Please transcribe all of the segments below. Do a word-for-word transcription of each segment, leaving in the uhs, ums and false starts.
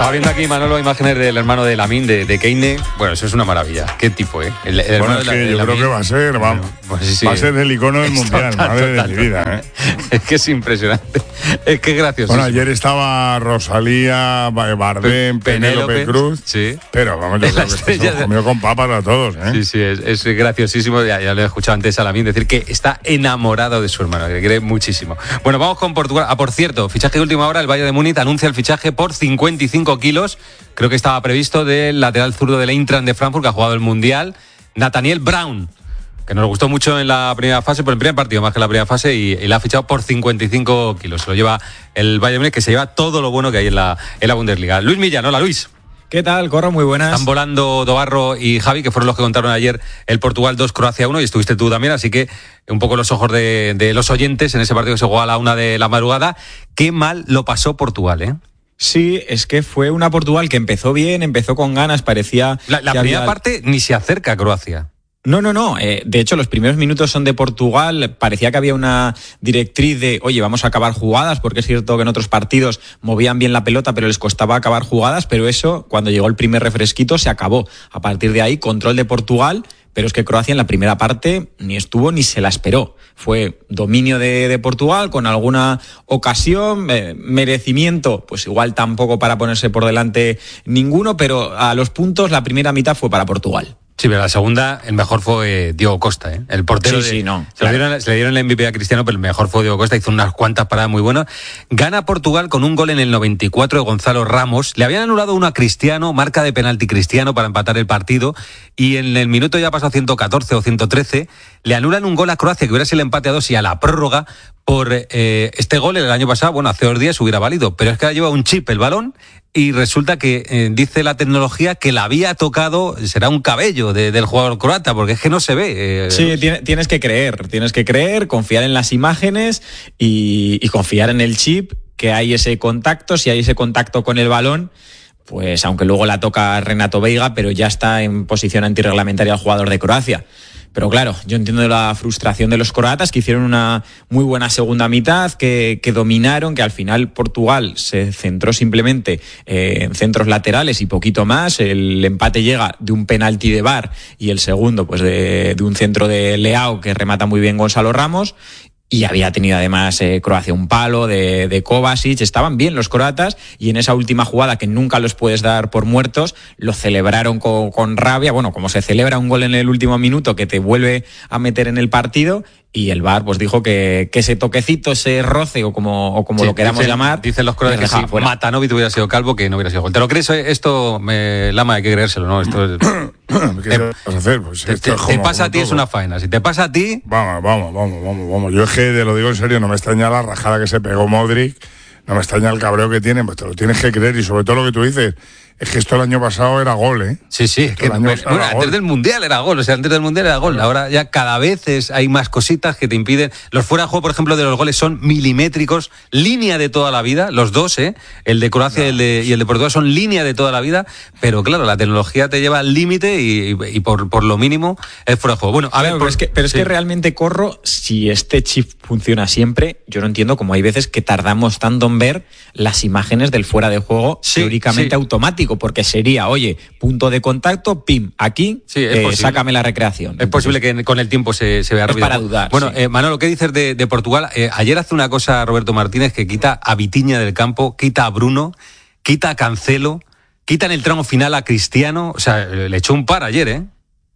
Estaba viendo aquí, Manolo, imágenes del hermano de Lamine, de, de Keine. Bueno, eso es una maravilla. Qué tipo, ¿eh? El, el bueno, es que de, yo creo que va a ser, vamos, bueno, pues sí, sí, va a ser el icono del mundial, total, madre total, de mi vida, ¿eh? Es que es impresionante. Es que es gracioso. Bueno, ayer estaba Rosalía, Bardem, Penélope Cruz. Sí. Pero vamos, yo creo que esto se lo comió con papas a todos, ¿eh? Sí, sí, es, es graciosísimo. Ya, ya lo he escuchado antes a Lamine decir que está enamorado de su hermano, que cree muchísimo. Bueno, vamos con Portugal. Ah, por cierto, fichaje de última hora, el Bayern de Múnich anuncia el fichaje por cincuenta y cinco kilos. Creo que estaba previsto del lateral zurdo del Eintracht de Frankfurt, que ha jugado el Mundial, Nathaniel Braun, que nos gustó mucho en la primera fase, por el primer partido más que en la primera fase, y, y la ha fichado por cincuenta y cinco kilos. Se lo lleva el Bayern de Múnich, que se lleva todo lo bueno que hay en la, en la Bundesliga. Luis Millán, hola Luis. ¿Qué tal, Corro? Muy buenas. Están volando Dobarro y Javi, que fueron los que contaron ayer el Portugal dos, Croacia uno, y estuviste tú también, así que un poco los ojos de, de los oyentes en ese partido que se jugó a la una de la madrugada. Qué mal lo pasó Portugal, ¿eh? Sí, es que fue una Portugal que empezó bien, empezó con ganas, parecía... La, la primera había... parte ni se acerca a Croacia. No, no, no. Eh, de hecho, los primeros minutos son de Portugal. Parecía que había una directriz de, oye, vamos a acabar jugadas, porque es cierto que en otros partidos movían bien la pelota, pero les costaba acabar jugadas, pero eso, cuando llegó el primer refresquito, se acabó. A partir de ahí, control de Portugal, pero es que Croacia en la primera parte ni estuvo ni se la esperó. Fue dominio de, de Portugal con alguna ocasión, eh, merecimiento, pues igual tampoco para ponerse por delante ninguno, pero a los puntos la primera mitad fue para Portugal. Sí, pero la segunda, el mejor fue Diogo Costa, ¿eh? El portero. Sí, de, sí, no. Se, Claro. le dieron, se le dieron el M V P a Cristiano, pero el mejor fue Diogo Costa, hizo unas cuantas paradas muy buenas. Gana Portugal con un gol en el noventa y cuatro de Gonzalo Ramos. Le habían anulado uno a Cristiano, marca de penalti Cristiano para empatar el partido, y en el minuto ya pasó a ciento catorce o ciento trece, le anulan un gol a Croacia, que hubiera sido el empate a dos y a la prórroga, por eh, este gol el año pasado, bueno, hace dos días hubiera válido, pero es que lleva un chip el balón, y resulta que eh, dice la tecnología que la había tocado, será un cabello de, del jugador croata, porque es que no se ve. Eh, sí, tiene, tienes que creer, tienes que creer, confiar en las imágenes y, y confiar en el chip, que hay ese contacto, si hay ese contacto con el balón, pues aunque luego la toca Renato Veiga, pero ya está en posición antirreglamentaria el jugador de Croacia. Pero claro, yo entiendo la frustración de los croatas, que hicieron una muy buena segunda mitad, que, que dominaron, que al final Portugal se centró simplemente eh, en centros laterales y poquito más. El empate llega de un penalti de V A R y el segundo pues de, de un centro de Leao que remata muy bien Gonzalo Ramos. Y había tenido además eh, Croacia un palo de, de Kovacic. Estaban bien los croatas, y en esa última jugada, que nunca los puedes dar por muertos, lo celebraron con, con rabia. Bueno, como se celebra un gol en el último minuto que te vuelve a meter en el partido, y el V A R pues dijo que, que ese toquecito, ese roce, o como, o como sí, lo queramos dicen, llamar... Dicen los croatas que si fuera. Matanovic hubiera sido calvo, que no hubiera sido gol. ¿Te lo crees esto, me, Lama? Hay que creérselo, ¿no? Esto es... ¿Qué vas a hacer? Pues te, esto te, es como, te pasa a ti, todo. Es una faena. Si te pasa a ti... Vamos, vamos, vamos, vamos, vamos. Yo es que te lo digo en serio, no me extraña la rajada que se pegó Modric, no me extraña el cabreo que tiene, pues te lo tienes que creer, y sobre todo lo que tú dices, es que esto el año pasado era gol, ¿eh? Sí, sí, es que bueno, antes gol. del Mundial era gol, o sea, antes del Mundial era gol. Ahora ya cada vez es, hay más cositas que te impiden. Los fuera de juego, por ejemplo, de los goles son milimétricos, línea de toda la vida, los dos, ¿eh? El de Croacia no. y, el de, y el de Portugal son línea de toda la vida, pero claro, la tecnología te lleva al límite y, y, y por, por lo mínimo es fuera de juego. Bueno, a claro, ver, pero, por, es que, pero es sí. que realmente, Corro, si este chip funciona siempre, yo no entiendo cómo hay veces que tardamos tanto en ver las imágenes del fuera de juego sí, teóricamente sí. automático, porque sería, oye, punto de contacto, pim, aquí, sí, eh, sácame la recreación. Es Entonces, posible que con el tiempo se, se vea rápido. Es para dudar. Bueno, sí. eh, Manolo, ¿qué dices de, de Portugal? Eh, ayer hace una cosa Roberto Martínez, que quita a Vitinha del campo, quita a Bruno, quita a Cancelo, quita en el tramo final a Cristiano, o sea, le echó un par ayer, ¿eh?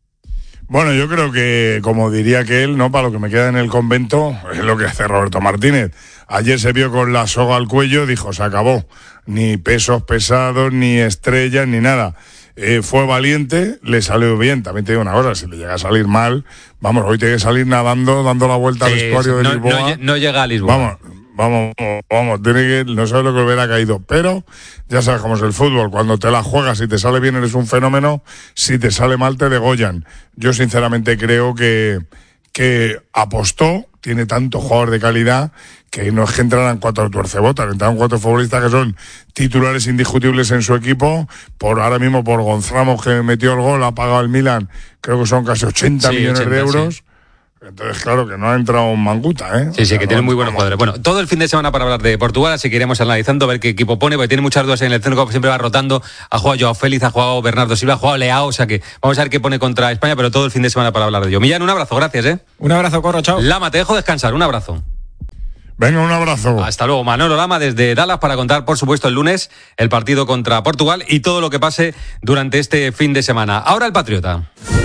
Bueno, yo creo que, como diría que él, ¿no? Para lo que me queda en el convento, es lo que hace Roberto Martínez. Ayer se vio con la soga al cuello, dijo, se acabó. Ni pesos pesados, ni estrellas, ni nada. Eh, fue valiente, le salió bien. También te digo una cosa, si le llega a salir mal, vamos, hoy tiene que salir nadando, dando la vuelta al sí, vestuario de no, Lisboa. No, no llega a Lisboa. Vamos, vamos, vamos, tiene que, no sabe lo que hubiera caído, pero ya sabes cómo es el fútbol, cuando te la juegas, si te sale bien eres un fenómeno, si te sale mal te degollan. Yo sinceramente creo que, que apostó, tiene tanto jugador de calidad, que no es que entraran cuatro tuercebotas, entraron cuatro futbolistas que son titulares indiscutibles en su equipo, por ahora mismo por Gonzalo, que metió el gol, ha pagado el Milan, creo que son casi ochenta sí, millones ochenta, de euros. Sí. Entonces, claro, que no ha entrado un Manguta, ¿eh? Sí, sí, o sea, que no tiene muy buenos Manguta. jugadores. Bueno, todo el fin de semana para hablar de Portugal, así que iremos analizando, a ver qué equipo pone, porque tiene muchas dudas en el centro, siempre va rotando. Ha jugado Joao Félix, ha jugado Bernardo Silva, ha jugado Leao, o sea que vamos a ver qué pone contra España, pero todo el fin de semana para hablar de ello. Millán, un abrazo, gracias, ¿eh? Un abrazo, Corro, chao. Lama, te dejo descansar, un abrazo. Venga, un abrazo. Hasta luego, Manolo Lama desde Dallas para contar, por supuesto, el lunes el partido contra Portugal y todo lo que pase durante este fin de semana. Ahora el Patriota.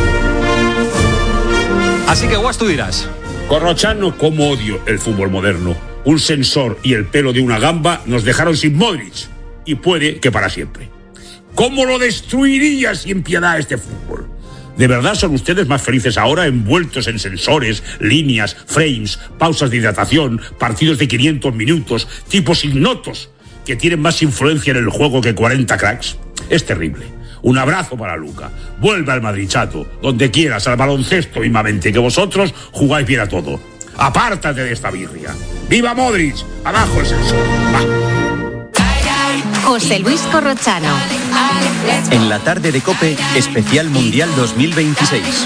Así que, Guas, tú dirás. Corrochano, cómo odio el fútbol moderno. Un sensor y el pelo de una gamba nos dejaron sin Modric. Y puede que para siempre. ¿Cómo lo destruiría sin piedad este fútbol? ¿De verdad son ustedes más felices ahora envueltos en sensores, líneas, frames, pausas de hidratación, partidos de quinientos minutos, tipos ignotos que tienen más influencia en el juego que cuarenta cracks? Es terrible. Un abrazo para Luca. Vuelve al Madrid, chato, donde quieras, al baloncesto mismamente, que vosotros jugáis bien a todo. Apártate de esta birria. ¡Viva Modric! ¡Abajo el sensor! ¡Va! José Luis Corrochano. En la tarde de COPE, especial Mundial dos mil veintiséis.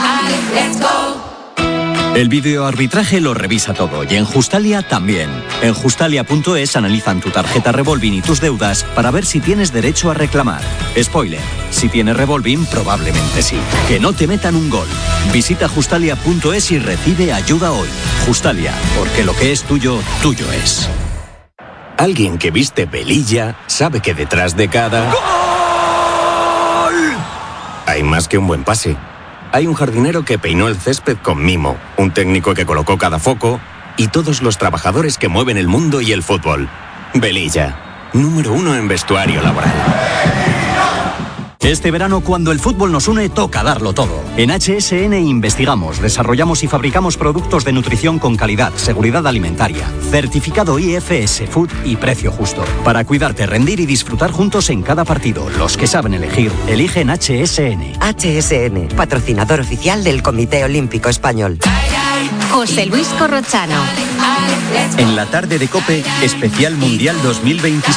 El videoarbitraje lo revisa todo y en Justalia también. En Justalia punto es analizan tu tarjeta Revolving y tus deudas para ver si tienes derecho a reclamar. Spoiler, si tienes Revolving probablemente sí. Que no te metan un gol. Visita Justalia punto es y recibe ayuda hoy. Justalia, porque lo que es tuyo, tuyo es. Alguien que viste velilla sabe que detrás de cada... ¡Gol! Hay más que un buen pase. Hay un jardinero que peinó el césped con mimo, un técnico que colocó cada foco y todos los trabajadores que mueven el mundo y el fútbol. Velilla, número uno en vestuario laboral. Este verano, cuando el fútbol nos une, toca darlo todo. En H S N investigamos, desarrollamos y fabricamos productos de nutrición con calidad, seguridad alimentaria, certificado I F S Food y precio justo. Para cuidarte, rendir y disfrutar juntos en cada partido. Los que saben elegir, eligen H S N. H S N, patrocinador oficial del Comité Olímpico Español. José Luis Corrochano. En la tarde de COPE, especial Mundial dos mil veintiséis.